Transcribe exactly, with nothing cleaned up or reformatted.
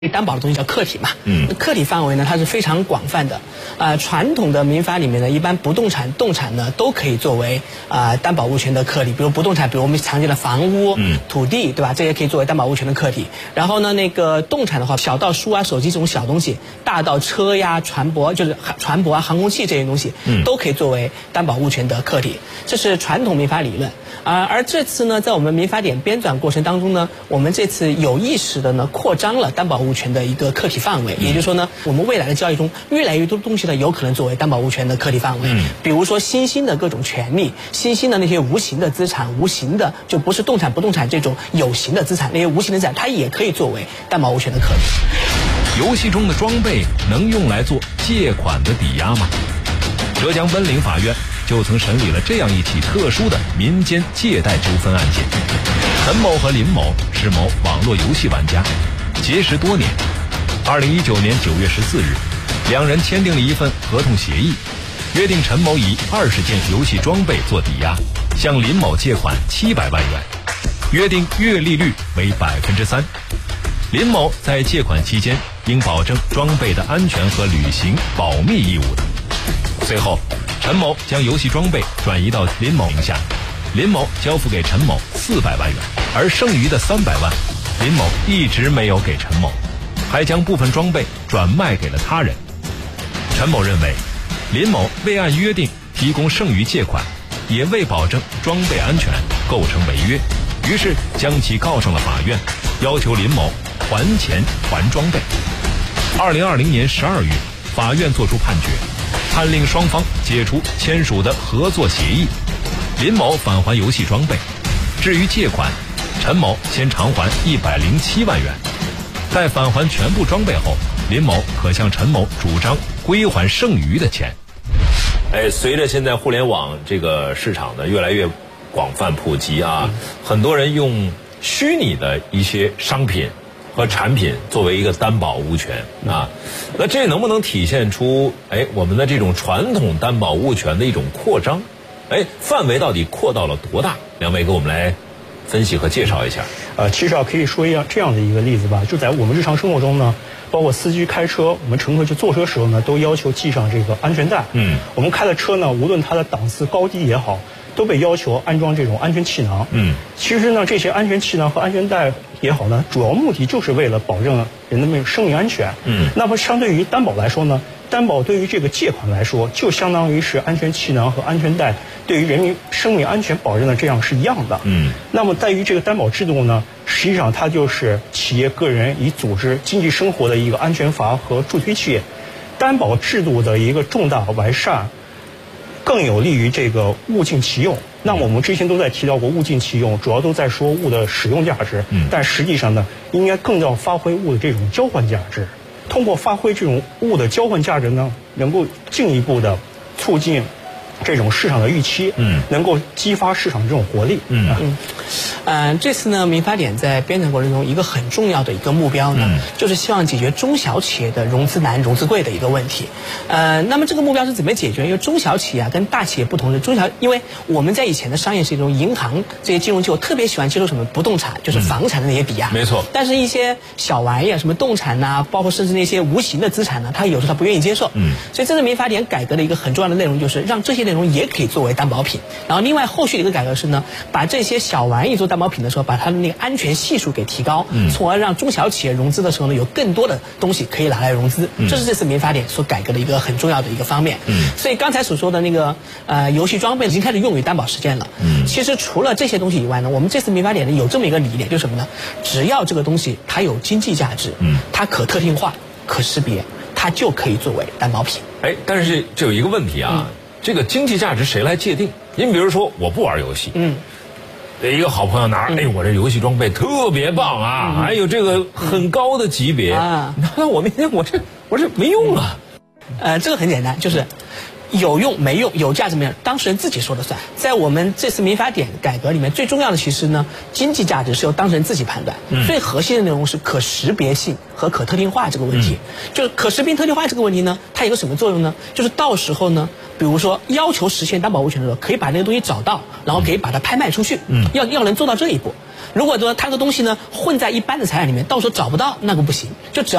担保的东西叫客体嘛， 嗯， 客体范围呢，它是非常广泛的。呃，传统的民法里面呢，一般不动产、动产呢都可以作为啊、呃、担保物权的客体，比如不动产，比如我们常见的房屋、 嗯、 土地，对吧？这些可以作为担保物权的客体。然后呢，那个动产的话，小到书啊、手机这种小东西，大到车呀、船舶，就是船舶啊、航空器这些东西， 嗯， 都可以作为担保物权的客体。这是传统民法理论。啊、呃，而这次呢，在我们民法典编纂过程当中呢，我们这次有意识的呢，扩张了担保物权的一个客体范围。也就是说呢，我们未来的交易中，越来越多东西呢，有可能作为担保物权的客体范围。 嗯， 比如说新兴的各种权利，新兴的那些无形的资产，无形的就不是动产、不动产这种有形的资产，那些无形的资产，它也可以作为担保物权的客体。 游戏中的装备能用来做借款的抵押吗？浙江温岭法院就曾审理了这样一起特殊的民间借贷纠纷案件。陈某和林某是某网络游戏玩家，结识多年。二零一九年九月十四日，两人签订了一份合同协议，约定陈某以二十件游戏装备做抵押，向林某借款七百万元，约定月利率为百分之三。林某在借款期间应保证装备的安全和履行保密义务的。随后，陈某将游戏装备转移到林某名下，林某交付给陈某四百万元，而剩余的三百万，林某一直没有给陈某，还将部分装备转卖给了他人。陈某认为，林某未按约定提供剩余借款，也未保证装备安全，构成违约，于是将其告上了法院，要求林某还钱还装备。二零二零年十二月，法院作出判决，判令双方解除签署的合作协议，林某返还游戏装备。至于借款，陈某先偿还一百零七万元，待返还全部装备后，林某可向陈某主张归还剩余的钱。哎，随着现在互联网这个市场的越来越广泛普及啊，嗯、很多人用虚拟的一些商品和产品作为一个担保物权啊，那这能不能体现出哎我们的这种传统担保物权的一种扩张？哎，范围到底扩到了多大？两位给我们来分析和介绍一下。 呃，其实啊，可以说一样这样的一个例子吧，就在我们日常生活中呢，包括司机开车，我们乘客去坐车时候呢，都要求系上这个安全带。 嗯， 我们开的车呢，无论它的档次高低也好，都被要求安装这种安全气囊。 嗯， 其实呢，这些安全气囊和安全带也好呢，主要目的就是为了保证人的命生命安全。 嗯， 那么相对于担保来说呢，担保对于这个借款来说，就相当于是安全气囊和安全带对于人民生命安全保证的这样是一样的。 嗯， 那么在于这个担保制度呢，实际上它就是企业、个人以组织经济生活的一个安全阀和助推器。担保制度的一个重大完善，更有利于这个物尽其用。那么我们之前都在提到过物尽其用，主要都在说物的使用价值， 嗯， 但实际上呢，应该更要发挥物的这种交换价值。通过发挥这种物的交换价值呢，能够进一步的促进这种市场的预期， 嗯， 能够激发市场这种活力。 嗯嗯，呃，这次呢，民法典在编纂过程中，一个很重要的一个目标呢， 嗯、 就是希望解决中小企业的融资难、融资贵的一个问题。呃，那么这个目标是怎么解决？因为中小企业啊跟大企业不同的，中小，因为我们在以前的商业世界中，银行这些金融机构特别喜欢接受什么不动产，就是房产的那些抵押。 嗯、没错。 但是，一些小玩意儿，什么动产呐、啊，包括甚至那些无形的资产呢，他有时候他不愿意接受。 嗯。 所以，这次民法典改革的一个很重要的内容，就是让这些内容也可以作为担保品。然后，另外后续的一个改革是呢，把这些小玩意做担保品的时候，把它的那个安全系数给提高， 嗯， 从而让中小企业融资的时候呢，有更多的东西可以拿来融资。 嗯， 这是这次民法典所改革的一个很重要的一个方面。 嗯， 所以刚才所说的那个呃游戏装备已经开始用于担保实践了。 嗯， 其实除了这些东西以外呢，我们这次民法典呢有这么一个理念，就是什么呢？只要这个东西它有经济价值， 嗯， 它可特定化、可识别，它就可以作为担保品。 哎，但是这有一个问题啊，嗯、这个经济价值谁来界定？您比如说，我不玩游戏， 嗯。 一个好朋友拿，哎，我这游戏装备特别棒啊，还有这个很高的级别啊，那我明天我这我这没用啊。 呃，这个很简单，就是有用没用，有价值没有，当事人自己说了算。在我们这次民法典改革里面，最重要的其实呢，经济价值是由当事人自己判断。嗯、最核心的内容是可识别性和可特定化这个问题。嗯、就是可识别特定化这个问题呢，它有个什么作用呢？就是到时候呢，比如说要求实现担保物权的时候，可以把那个东西找到，然后可以把它拍卖出去。嗯，要要能做到这一步。如果说它这个东西呢混在一般的财产里面，到时候找不到，那个不行。就只要